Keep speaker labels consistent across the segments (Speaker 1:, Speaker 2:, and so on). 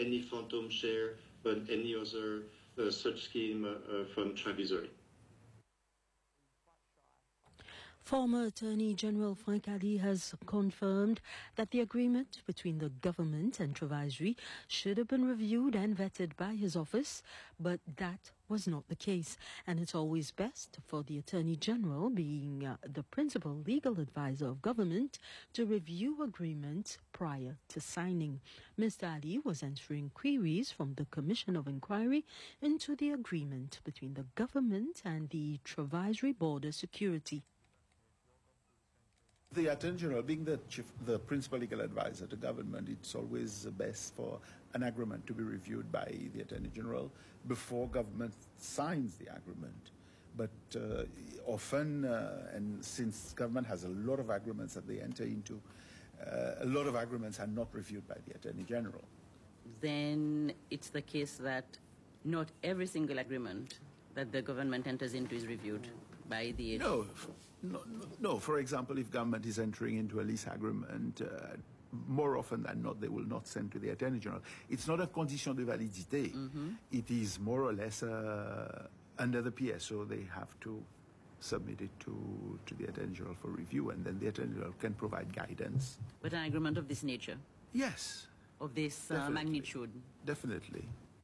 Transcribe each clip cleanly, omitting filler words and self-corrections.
Speaker 1: any phantom share and any other such scheme from Trapezary.
Speaker 2: Former Attorney General Frank Ali has confirmed that the agreement between the government and Trapezary should have been reviewed and vetted by his office, but that was not the case. And it's always best for the Attorney General, being the principal legal advisor of government, to review agreements prior to signing. Mr. Ali was answering queries from the Commission of Inquiry into the agreement between the government and the Trapezary Border Security.
Speaker 3: The Attorney General, being the principal legal advisor to government, it's always best for an agreement to be reviewed by the Attorney General before government signs the agreement. But often, and since government has a lot of agreements that they enter into, a lot of agreements are not reviewed by the Attorney General.
Speaker 4: Then it's the case that not every single agreement that the government enters into is reviewed by the agency.
Speaker 3: No. For example, if government is entering into a lease agreement, more often than not, they will not send to the Attorney General. It's not a condition de validité. Mm-hmm. It is more or less under the PSO. They have to submit it to the Attorney General for review, and then the Attorney General can provide guidance.
Speaker 4: But an agreement of this nature?
Speaker 3: Yes.
Speaker 4: Of this magnitude?
Speaker 3: Definitely.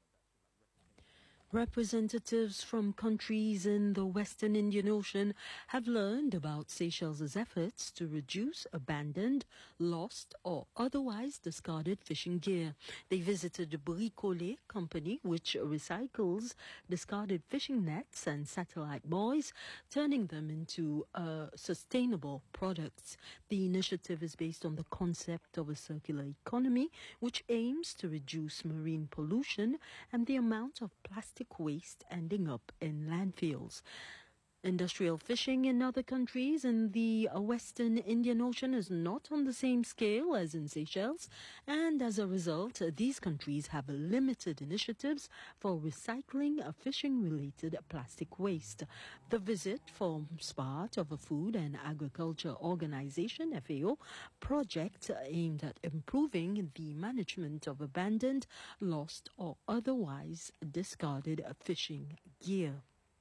Speaker 2: Representatives from countries in the Western Indian Ocean have learned about Seychelles' efforts to reduce abandoned, lost or otherwise discarded fishing gear. They visited the Bricolé company, which recycles discarded fishing nets and satellite buoys, turning them into sustainable products. The initiative is based on the concept of a circular economy, which aims to reduce marine pollution and the amount of plastic waste ending up in landfills. Industrial fishing in other countries in the Western Indian Ocean is not on the same scale as in Seychelles, and as a result, these countries have limited initiatives for recycling fishing-related plastic waste. The visit forms part of a Food and Agriculture Organization, FAO, project aimed at improving the management of abandoned, lost or otherwise discarded fishing gear.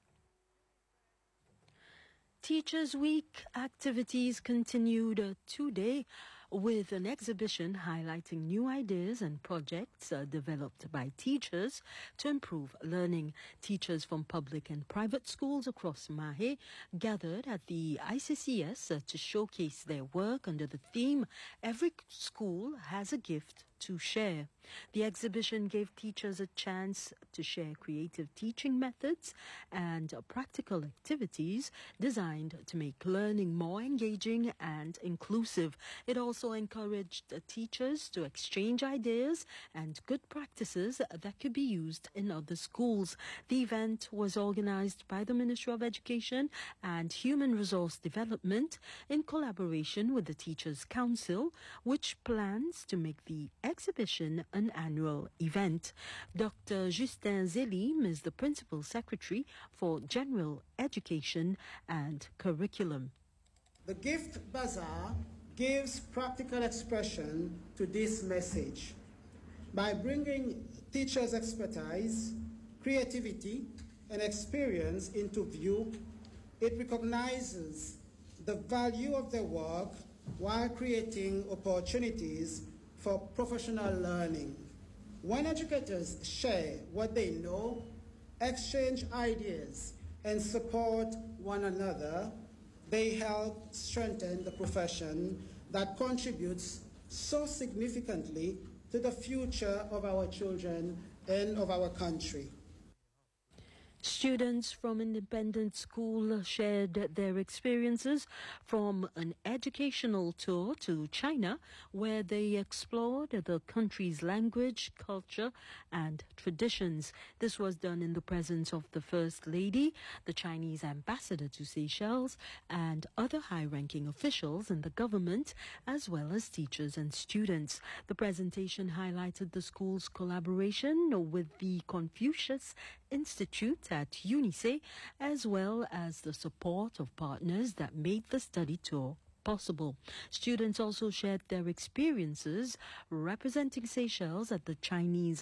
Speaker 2: Teachers' Week activities continued today with an exhibition highlighting new ideas and projects developed by teachers to improve learning. Teachers from public and private schools across Mahé gathered at the ICCS to showcase their work under the theme, "Every School Has a Gift to Share." The exhibition gave teachers a chance to share creative teaching methods and practical activities designed to make learning more engaging and inclusive. It also encouraged teachers to exchange ideas and good practices that could be used in other schools. The event was organized by the Ministry of Education and Human Resource Development in collaboration with the Teachers Council, which plans to make the exhibition an annual event. Dr. Justin Zelim is the Principal Secretary for General Education and Curriculum.
Speaker 5: The Gift Bazaar gives practical expression to this message by bringing teachers' expertise, creativity, and experience into view. It recognizes the value of their work while creating opportunities for professional learning. When educators share what they know, exchange ideas, and support one another, they help strengthen the profession that contributes so significantly to the future of our children and of our country.
Speaker 2: Students from independent school shared their experiences from an educational tour to China, where they explored the country's language, culture, and traditions. This was done in the presence of the First Lady, the Chinese ambassador to Seychelles, and other high-ranking officials in the government, as well as teachers and students. The presentation highlighted the school's collaboration with the Confucius Institute at UNICE, as well as the support of partners that made the study tour possible. Students also shared their experiences representing Seychelles at the Chinese